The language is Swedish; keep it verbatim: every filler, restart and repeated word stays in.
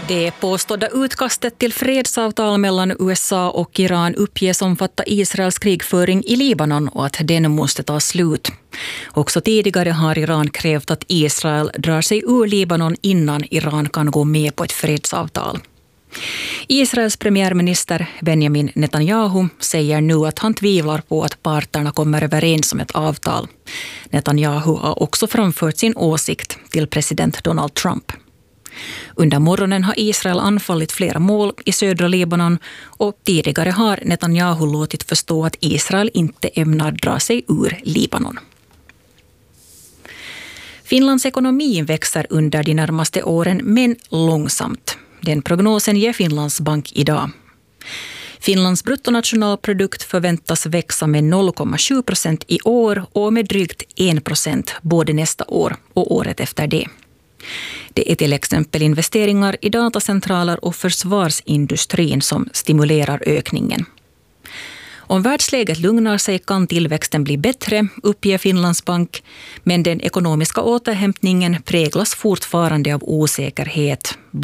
Det påstådda utkastet till fredsavtal mellan U S A och Iran uppges omfatta Israels krigföring i Libanon och att den måste ta slut. Också tidigare har Iran krävt att Israel drar sig ur Libanon innan Iran kan gå med på ett fredsavtal. Israels premiärminister Benjamin Netanyahu säger nu att han tvivlar på att parterna kommer överens om ett avtal. Netanyahu har också framfört sin åsikt till president Donald Trump. Under morgonen har Israel anfallit flera mål i södra Libanon och tidigare har Netanyahu låtit förstå att Israel inte ämnar dra sig ur Libanon. Finlands ekonomi växer under de närmaste åren, men långsamt. Den prognosen ger Finlands bank idag. Finlands bruttonationalprodukt förväntas växa med noll komma sju procent i år och med drygt en procent både nästa år och året efter det. Det är till exempel investeringar i datacentraler och försvarsindustrin som stimulerar ökningen. Om världsläget lugnar sig kan tillväxten bli bättre, uppger Finlands bank, men den ekonomiska återhämtningen präglas fortfarande av osäkerhet.